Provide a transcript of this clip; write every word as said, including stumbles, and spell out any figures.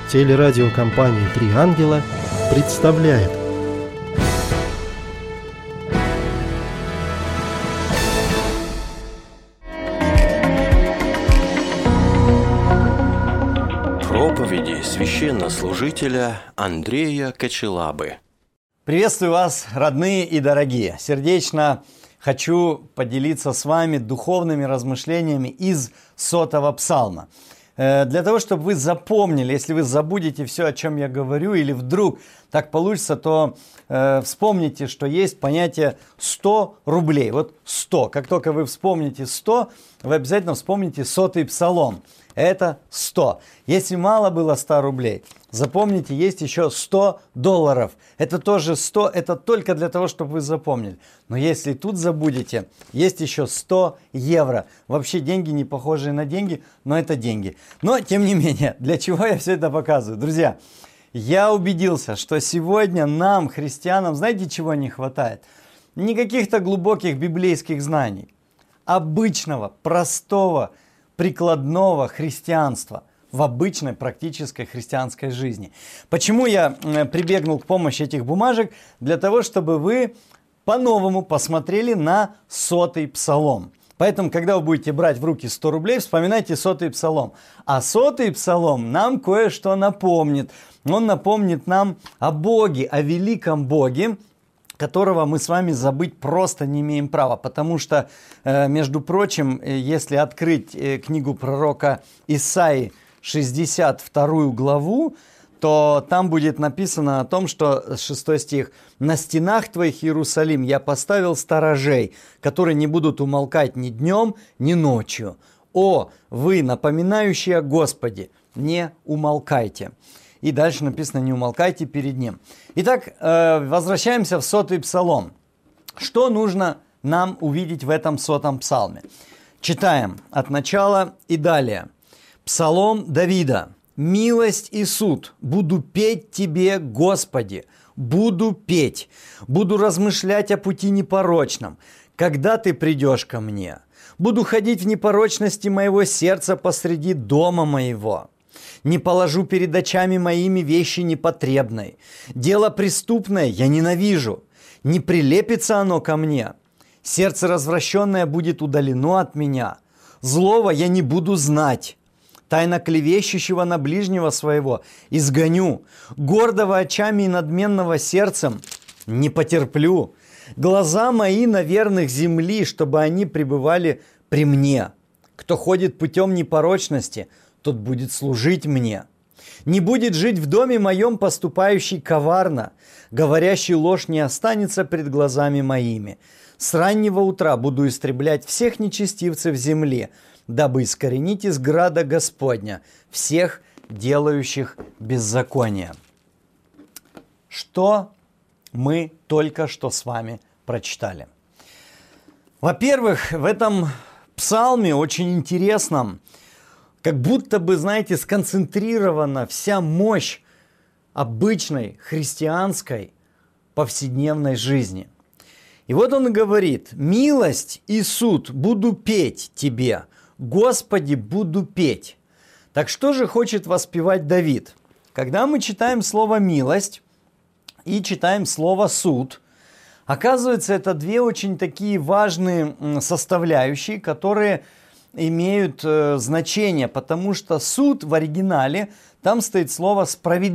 Телерадиокомпания «Три ангела» представляет. Проповеди священнослужителя Андрея Кочелабы. Приветствую вас, родные и дорогие! Сердечно хочу поделиться с вами духовными размышлениями из сотого псалма. Для того, чтобы вы запомнили, если вы забудете все, о чем я говорю, или вдруг так получится, то э, вспомните, что есть понятие сто рублей. Вот сто. Как только вы вспомните сто, вы обязательно вспомните сотый псалом. Это сто. Если мало было ста рублей, запомните, есть еще сто долларов. Это тоже сто, это только для того, чтобы вы запомнили. Но если тут забудете, есть еще сто евро. Вообще деньги не похожие на деньги, но это деньги. Но, тем не менее, для чего я все это показываю? Друзья, я убедился, что сегодня нам, христианам, знаете, чего не хватает? Не каких-то глубоких библейских знаний. Обычного, простого, прикладного христианства в обычной практической христианской жизни. Почему я прибегнул к помощи этих бумажек? Для того, чтобы вы по-новому посмотрели на сотый псалом. Поэтому, когда вы будете брать в руки сто рублей, вспоминайте сотый псалом. А сотый псалом нам кое-что напомнит. Он напомнит нам о Боге, о великом Боге, которого мы с вами забыть просто не имеем права. Потому что, между прочим, если открыть книгу пророка Исаии, шестьдесят вторую главу, то там будет написано о том, что, шестой стих, «На стенах твоих, Иерусалим, я поставил сторожей, которые не будут умолкать ни днем, ни ночью. О, вы, напоминающие о Господе, не умолкайте». И дальше написано «не умолкайте перед Ним». Итак, возвращаемся в сотый псалом. Что нужно нам увидеть в этом сотом псалме? Читаем от начала и далее. Псалом Давида. «Милость и суд буду петь Тебе, Господи, буду петь, буду размышлять о пути непорочном, когда Ты придешь ко мне. Буду ходить в непорочности моего сердца посреди дома моего. Не положу перед очами моими вещи непотребной. Дело преступное я ненавижу. Не прилепится оно ко мне. Сердце развращенное будет удалено от меня. Злого я не буду знать. Тайно клевещущего на ближнего своего изгоню. Гордого очами и надменного сердцем не потерплю. Глаза мои на верных земли, чтобы они пребывали при мне. Кто ходит путем непорочности, тот будет служить мне. Не будет жить в доме моем поступающий коварно, говорящий ложь не останется пред глазами моими. С раннего утра буду истреблять всех нечестивцев земли, дабы искоренить из града Господня всех делающих беззаконие». Что мы только что с вами прочитали? Во-первых, в этом псалме очень интересном, как будто бы, знаете, сконцентрирована вся мощь обычной христианской повседневной жизни. И вот он говорит: «Милость и суд буду петь Тебе, Господи, буду петь». Так что же хочет воспевать Давид? Когда мы читаем слово «милость» и читаем слово «суд», оказывается, это две очень такие важные составляющие, которые имеют э, значение, потому что суд в оригинале, там стоит слово «справедливость».